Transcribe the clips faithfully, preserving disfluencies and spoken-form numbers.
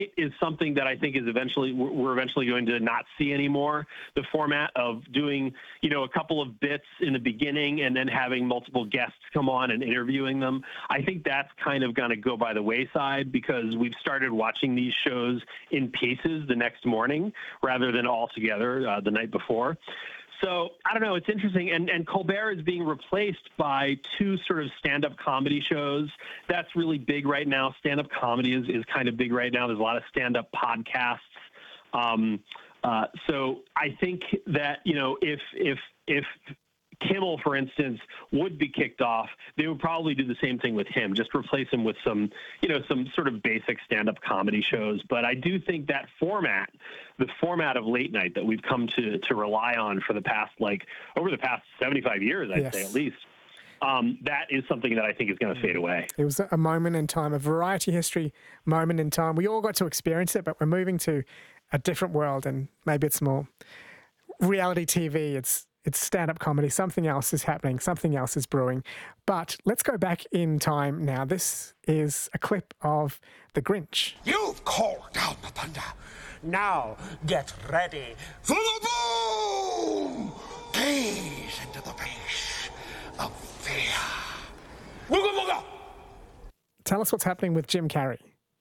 is something that I think is eventually we're eventually going to not see anymore. The format of doing, you know, a couple of bits in the beginning and then having multiple guests come on and interviewing them. I think that's kind of going to go by the wayside because we've started watching these shows in pieces the next morning rather than all together uh, the night before. So I don't know. It's interesting. And, and Colbert is being replaced by two sort of stand-up comedy shows. That's really big right now. Stand-up comedy is, is kind of big right now. There's a lot of stand-up podcasts. Um, uh, so I think that, you know, if, if, if, Kimmel, for instance, would be kicked off, they would probably do the same thing with him, just replace him with some, you know, some sort of basic stand-up comedy shows. But I do think that format, the format of late night that we've come to to rely on for the past, like, over the past seventy-five years, I'd yes. say at least, um, that is something that I think is going to fade away. It was a moment in time, a variety history moment in time. We all got to experience it, but we're moving to a different world, and maybe it's more reality T V. It's It's stand-up comedy. Something else is happening. Something else is brewing. But let's go back in time now. This is a clip of The Grinch. You've called down the thunder. Now get ready for the boom! Gaze into the face of fear. Wooga wooga! Tell us what's happening with Jim Carrey.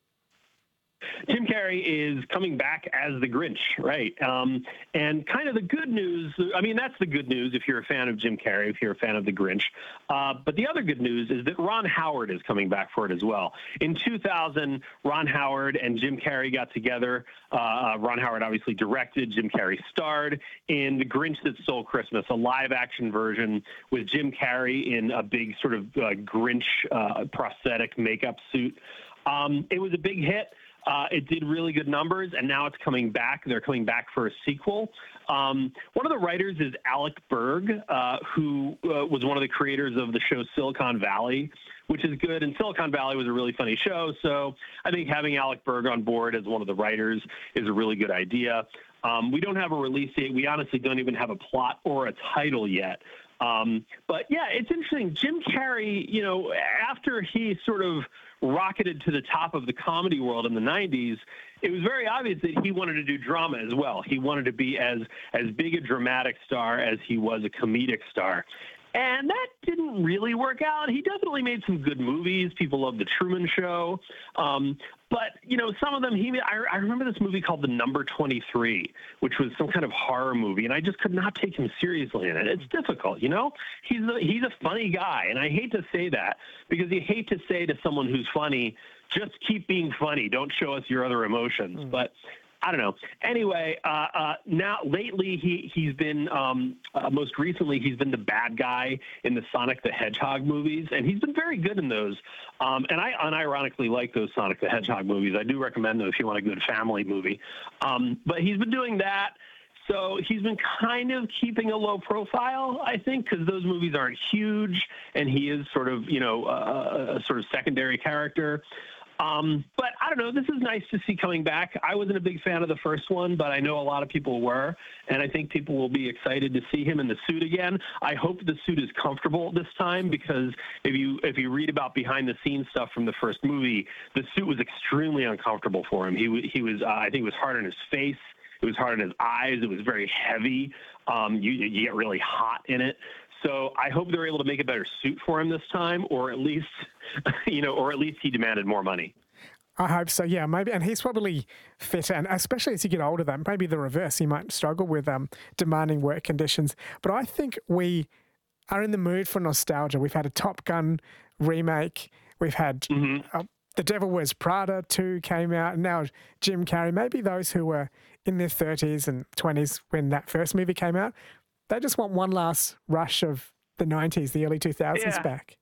Jim Carrey is coming back as the Grinch, right? Um, and kind of the good news, I mean, that's the good news if you're a fan of Jim Carrey, if you're a fan of the Grinch. Uh, but the other good news is that Ron Howard is coming back for it as well. In two thousand, Ron Howard and Jim Carrey got together. Uh, Ron Howard obviously directed, Jim Carrey starred in The Grinch That Stole Christmas, a live-action version with Jim Carrey in a big sort of uh, Grinch uh, prosthetic makeup suit. Um, it was a big hit. Uh, it did really good numbers, and now it's coming back. They're coming back for a sequel. Um, one of the writers is Alec Berg, uh, who uh, was one of the creators of the show Silicon Valley, which is good. And Silicon Valley was a really funny show. So I think having Alec Berg on board as one of the writers is a really good idea. Um, we don't have a release date. We honestly don't even have a plot or a title yet. Um, but, yeah, it's interesting. Jim Carrey, you know, after he sort of rocketed to the top of the comedy world in the nineties, it was very obvious that he wanted to do drama as well. He wanted to be as as big a dramatic star as he was a comedic star. And that didn't really work out. He definitely made some good movies. People love The Truman Show. Um, but, you know, some of them, he I, I remember this movie called The Number twenty-three, which was some kind of horror movie, and I just could not take him seriously in it. It's difficult, you know? He's a, he's a funny guy, and I hate to say that because you hate to say to someone who's funny, just keep being funny. Don't show us your other emotions. Mm. But I don't know. Anyway, uh, uh, now lately he he's been um, uh, most recently he's been the bad guy in the Sonic the Hedgehog movies, and he's been very good in those. Um, and I unironically like those Sonic the Hedgehog movies. I do recommend them if you want a good family movie. Um, but he's been doing that. So he's been kind of keeping a low profile, I think, because those movies aren't huge, and he is sort of, you know, uh, a sort of secondary character. Um, but I don't know. This is nice to see coming back. I wasn't a big fan of the first one, but I know a lot of people were, and I think people will be excited to see him in the suit again. I hope the suit is comfortable this time because if you if you read about behind-the-scenes stuff from the first movie, the suit was extremely uncomfortable for him. He he was uh, I think it was hard on his face. It was hard on his eyes. It was very heavy. Um, you, you get really hot in it. So I hope they're able to make a better suit for him this time, or at least, you know, or at least he demanded more money. I hope so, yeah, maybe. And he's probably fitter, and especially as you get older, then maybe the reverse. He might struggle with um, demanding work conditions. But I think we are in the mood for nostalgia. We've had a Top Gun remake. We've had mm-hmm. uh, The Devil Wears Prada two came out, and now Jim Carrey. Maybe those who were in their thirties and twenties when that first movie came out, they just want one last rush of the nineties, the early two thousands yeah. back.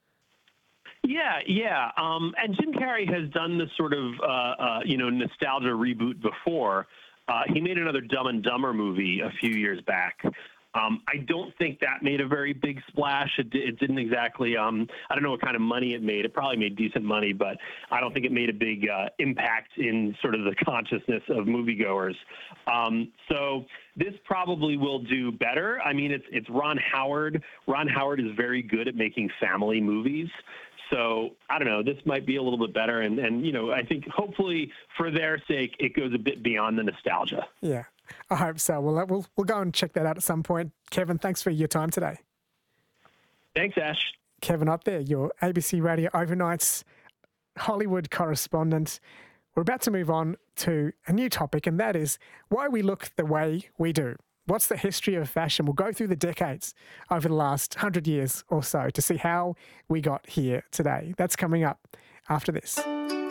Yeah, yeah. Um, and Jim Carrey has done this sort of, uh, uh, you know, nostalgia reboot before. Uh, he made another Dumb and Dumber movie a few years back. Um, I don't think that made a very big splash. It, it didn't exactly, um, I don't know what kind of money it made. It probably made decent money, but I don't think it made a big uh, impact in sort of the consciousness of moviegoers. Um, so this probably will do better. I mean, it's it's Ron Howard. Ron Howard is very good at making family movies. So I don't know, this might be a little bit better. And, and, you know, I think hopefully for their sake, it goes a bit beyond the nostalgia. Yeah, I hope so. Well, we'll, we'll go and check that out at some point. Kevin, thanks for your time today. Thanks, Ash. Kevin up there, your A B C Radio Overnights Hollywood correspondent. We're about to move on to a new topic, and that is why we look the way we do. What's the history of fashion? We'll go through the decades over the last hundred years or so to see how we got here today. That's coming up after this.